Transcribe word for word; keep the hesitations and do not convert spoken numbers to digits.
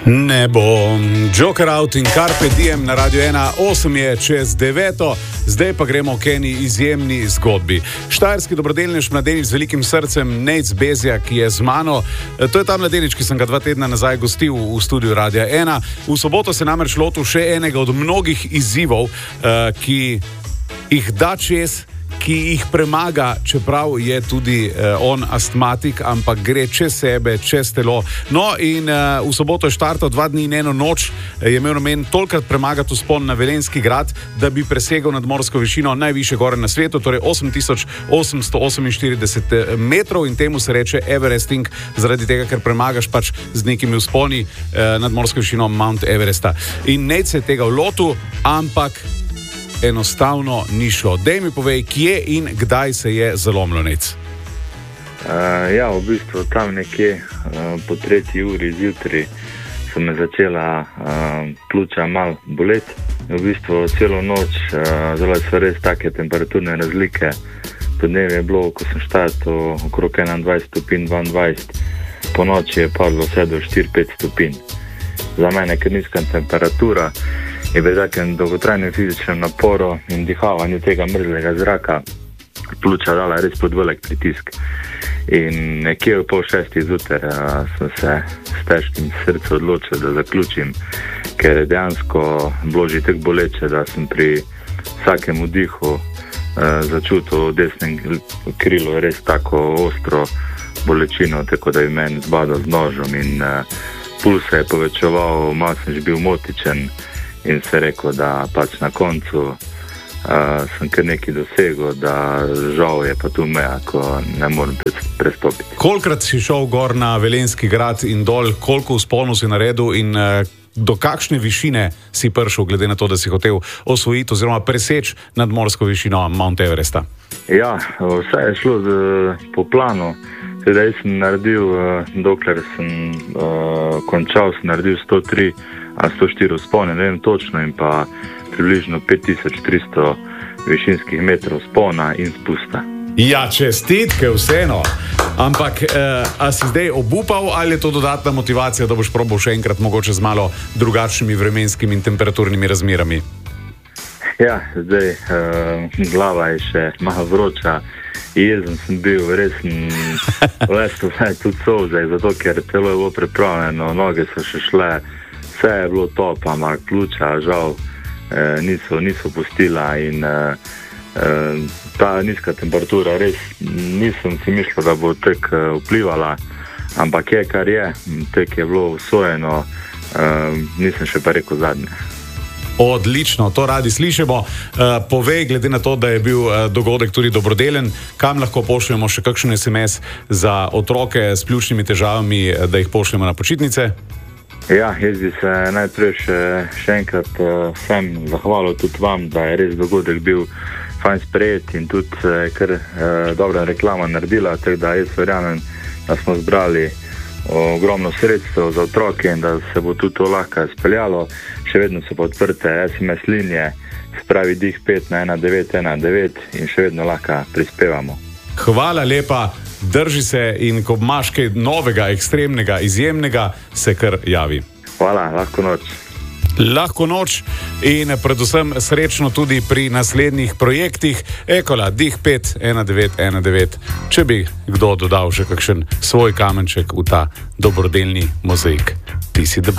Ne bom. Joker out in Carpe Diem na Radio ena, osem je čez deveto, zdaj pa gremo k eni izjemni zgodbi. Štajerski dobrodelnež mladenič z velikim srcem, Nejc Bezjak, ki je z mano. To je ta mladenič, ki sem ga dva tedna nazaj gostil v studiu Radia ena. V soboto se namreč lotil še enega od mnogih izzivov, ki jih da čez, ki jih premaga, čeprav je tudi uh, on astmatik, ampak gre čez sebe, čez telo. No in uh, v soboto je štartal dva dni in eno noč, je imel namen tolkrat premagati vzpon na Velenjski grad, da bi presegel nadmorsko višino najvišje gore na svetu, torej osem tisoč osemsto oseminštirideset metrov, in temu se reče Everesting, zaradi tega, ker premagaš pač z nekimi vzponi uh, nadmorsko višino Mount Everesta. In Nejc se je tega lotil, ampak enostavno ni šlo. Dej mi povej, kje in kdaj se je zalomilo, Nejc? Uh, ja, v bistvu tam nekje uh, po tretji uri zjutraj so me začela uh, pljuča malo boleti. V bistvu celo noč, uh, zelo so res take temperaturne razlike. Podnevi je bilo, ko sem štartal, okrog enaindvajset stopinj, dvaindvajset. Po noči je padlo vse do štiri pet stopinj. Za mene, ker nizka temperatura, je pri takem dolgotrajnem fizičnem naporu in dihavanju tega mrzlega zraka pljuča dala res pod velik pritisk. In nekje v pol šestih zjutraj sem se s težkim srcem odločil, da zaključim, ker je dejansko bilo že tako boleče, da sem pri vsakem vdihu eh, začutil v desnem krilu res tako ostro bolečino, tako da je meni zbadal z nožem in eh, puls se je povečeval, malo sem že bil motičen. In se rekel, da pač na koncu uh, sem kar nekaj dosegel, da žal je pa tu meja, ko ne morem prestopiti. Kolikrat si šel gor na Velenjski grad in dol, koliko vzponov si naredil in uh, do kakšne višine si prišel, glede na to, da si hotel osvojiti oziroma preseči nadmorsko višino Mount Everesta? Ja, vse je šlo z, po planu. Sedaj sem naredil, uh, dokler sem uh, končal, sem naredil sto tri ali sto štiri vzpone, ne vem točno, in pa približno pet tisoč tristo višinskih metrov vzpona in spusta. Ja, čestitke vseeno. Ampak, eh, a si zdaj obupal ali je to dodatna motivacija, da boš probal še enkrat mogoče z malo drugačnimi vremenskimi in temperaturnimi razmerami? Ja, zdaj eh, glava je še malo vroča. Jezen sem bil, res sem lesto tudi solze, zato ker telo je bilo pripravljeno, noge so še šle, vse je bilo top, ampak pljuča žal eh, niso, niso pustila in eh, eh, ta nizka temperatura res nisem si mislil, da bo tek eh, vplivala, ampak je kar je, tek je bilo usvojeno, eh, nisem še pa rekel zadnje. Odlično, to radi slišimo. Uh, povej, glede na to, da je bil uh, dogodek tudi dobrodelen, kam lahko pošljemo še kakšen es em es za otroke s pljučnimi težavami, da jih pošljemo na počitnice? Ja, jaz bi se najprej še, še enkrat uh, vsem zahvalil tudi vam, da je res dogodek bil fajn sprejet in tudi uh, kar uh, dobra reklama naredila, tako da jaz verjamem, da smo zbrali ogromno sredstev za otroke in da se bo tudi to lahko speljalo. Še vedno so pa odprte es em es linije, spravi dih pet na ena devet ena devet in še vedno lahko prispevamo. Hvala lepa, drži se in ko imaš kaj novega, ekstremnega, izjemnega, se kar javi. Hvala, lahko noč. Lahko noč in predvsem srečno tudi pri naslednjih projektih. Ekola, dih pet ena devet ena devet, če bi kdo dodal še kakšen svoj kamenček v ta dobrodelni mozaik. Ti si the best.